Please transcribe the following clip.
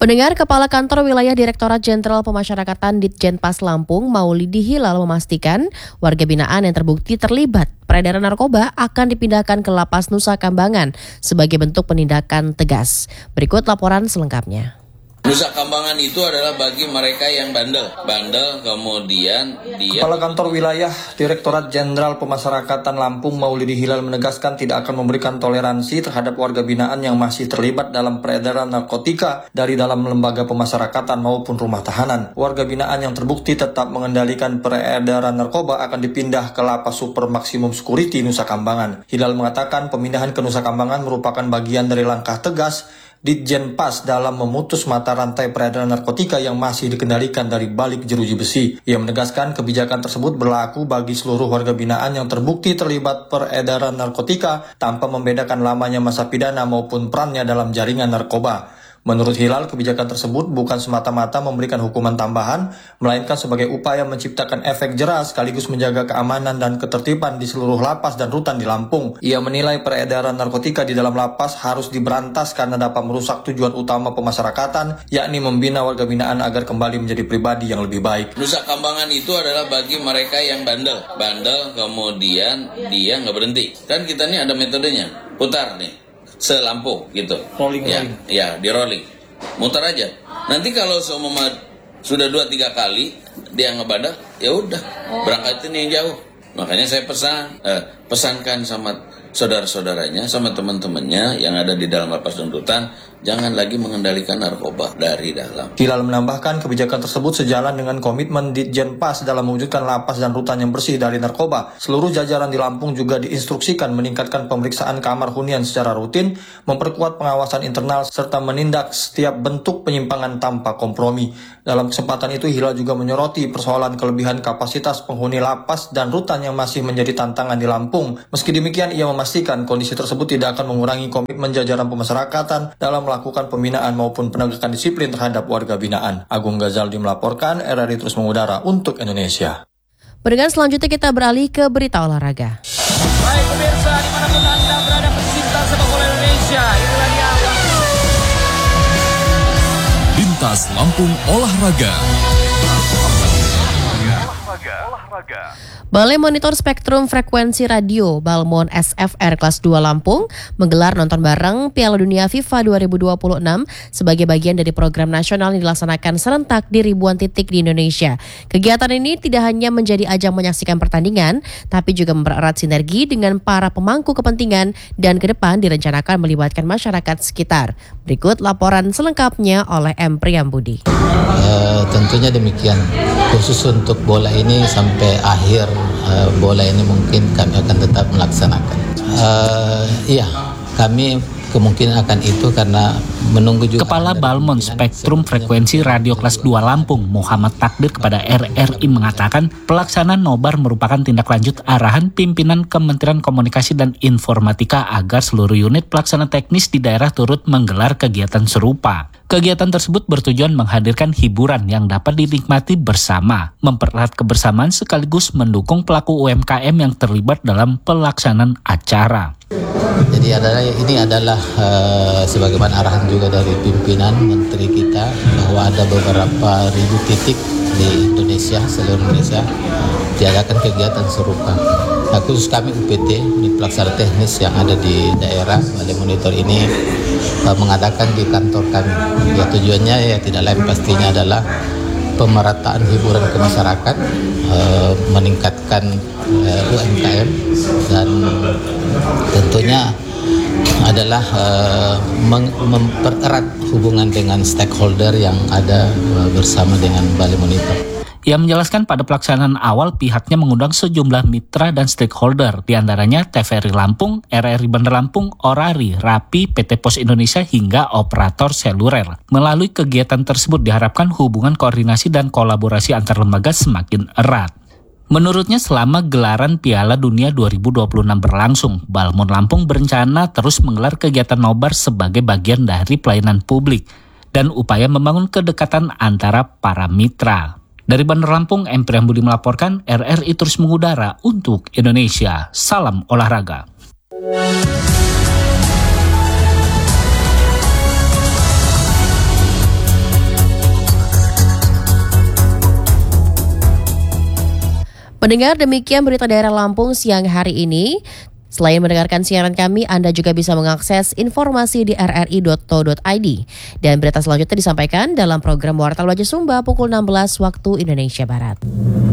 Pendengar, Kepala Kantor Wilayah Direktorat Jenderal Pemasyarakatan Ditjenpas Lampung, Maulidi Hilal, memastikan warga binaan yang terbukti terlibat peredaran narkoba akan dipindahkan ke Lapas Nusa Kambangan sebagai bentuk penindakan tegas. Berikut laporan selengkapnya. Nusa Kambangan itu adalah bagi mereka yang bandel kemudian dia... Kepala Kantor Wilayah Direktorat Jenderal Pemasyarakatan Lampung, Maulidi Hilal, menegaskan tidak akan memberikan toleransi terhadap warga binaan yang masih terlibat dalam peredaran narkotika dari dalam lembaga pemasyarakatan maupun rumah tahanan. Warga binaan yang terbukti tetap mengendalikan peredaran narkoba akan dipindah ke Lapas Super Maksimum Security Nusa Kambangan. Hilal mengatakan pemindahan ke Nusa Kambangan merupakan bagian dari langkah tegas Ditjenpas dalam memutus mata rantai peredaran narkotika yang masih dikendalikan dari balik jeruji besi. Ia menegaskan kebijakan tersebut berlaku bagi seluruh warga binaan yang terbukti terlibat peredaran narkotika tanpa membedakan lamanya masa pidana maupun perannya dalam jaringan narkoba. Menurut Hilal, kebijakan tersebut bukan semata-mata memberikan hukuman tambahan, melainkan sebagai upaya menciptakan efek jera sekaligus menjaga keamanan dan ketertiban di seluruh lapas dan rutan di Lampung. Ia menilai peredaran narkotika di dalam lapas harus diberantas karena dapat merusak tujuan utama pemasyarakatan, yakni membina warga binaan agar kembali menjadi pribadi yang lebih baik. Nusa Kambangan itu adalah bagi mereka yang bandel kemudian dia nggak berhenti. Dan kita ini ada metodenya, putar nih. Selampung gitu. Rolling. Ya, di rolling. Mutar aja. Nanti kalau seumpama sudah 2-3 kali dia ngebadak, ya udah, berangkatin yang jauh. Makanya saya pesankan sama saudara-saudaranya, sama teman-temannya yang ada di dalam lapas dan rutan, jangan lagi mengendalikan narkoba dari dalam. Hilal menambahkan kebijakan tersebut sejalan dengan komitmen Ditjenpas dalam mewujudkan lapas dan rutan yang bersih dari narkoba. Seluruh jajaran di Lampung juga diinstruksikan meningkatkan pemeriksaan kamar hunian secara rutin, memperkuat pengawasan internal, serta menindak setiap bentuk penyimpangan tanpa kompromi. Dalam kesempatan itu, Hilal juga menyoroti persoalan kelebihan kapasitas penghuni lapas dan rutan yang masih menjadi tantangan di Lampung. Meski demikian, ia memastikan kondisi tersebut tidak akan mengurangi komitmen jajaran pemasyarakatan dalam melakukan pembinaan maupun penegakan disiplin terhadap warga binaan. Agung Ghazaldi melaporkan, RRI terus mengudara untuk Indonesia. Pendengar, selanjutnya kita beralih ke berita olahraga. Baik pemirsa, dimanapun Anda berada, pecinta sepak bola Indonesia, inilah dia Lintas Lampung Olahraga. Balai Monitor Spektrum Frekuensi Radio Balmon SFR kelas 2 Lampung menggelar nonton bareng Piala Dunia FIFA 2026 sebagai bagian dari program nasional yang dilaksanakan serentak di ribuan titik di Indonesia. Kegiatan ini tidak hanya menjadi ajang menyaksikan pertandingan, tapi juga mempererat sinergi dengan para pemangku kepentingan dan ke depan direncanakan melibatkan masyarakat sekitar. Berikut laporan selengkapnya oleh M. Priyambudi. Tentunya demikian. Khusus untuk bola ini sampai akhir bola ini mungkin kami akan tetap melaksanakan. Kami kemungkinan akan itu karena menunggu juga. Kepala Balmon Spektrum Frekuensi Radio kelas 2 Lampung, Muhammad Takdir, kepada RRI mengatakan pelaksanaan nobar merupakan tindak lanjut arahan pimpinan Kementerian Komunikasi dan Informatika agar seluruh unit pelaksana teknis di daerah turut menggelar kegiatan serupa. Kegiatan tersebut bertujuan menghadirkan hiburan yang dapat dinikmati bersama, mempererat kebersamaan sekaligus mendukung pelaku UMKM yang terlibat dalam pelaksanaan acara. Jadi ini adalah sebagaimana arahan juga dari pimpinan menteri kita bahwa ada beberapa ribu titik di Indonesia, seluruh Indonesia diadakan kegiatan serupa. Nah, khusus kami UPT, unit pelaksana teknis yang ada di daerah, Balai Monitor ini mengadakan di kantor kami. Ya, tujuannya ya tidak lain pastinya adalah pemerataan hiburan ke masyarakat, meningkatkan UMKM, dan tentunya adalah mempererat hubungan dengan stakeholder yang ada bersama dengan Balai Monitor. Ia menjelaskan pada pelaksanaan awal pihaknya mengundang sejumlah mitra dan stakeholder, diantaranya TVRI Lampung, RRI Bandar Lampung, Orari, Rapi, PT Pos Indonesia hingga operator seluler. Melalui kegiatan tersebut diharapkan hubungan koordinasi dan kolaborasi antar lembaga semakin erat. Menurutnya selama gelaran Piala Dunia 2026 berlangsung, Balmon Lampung berencana terus menggelar kegiatan nobar sebagai bagian dari pelayanan publik dan upaya membangun kedekatan antara para mitra. Dari Bandar Lampung, M. Priyambudi melaporkan, RRI terus mengudara untuk Indonesia. Salam olahraga. Pendengar, demikian berita daerah Lampung siang hari ini. Selain mendengarkan siaran kami, Anda juga bisa mengakses informasi di rri.to.id. Dan berita selanjutnya disampaikan dalam program Warta Wajah Sumba pukul 16 waktu Indonesia Barat.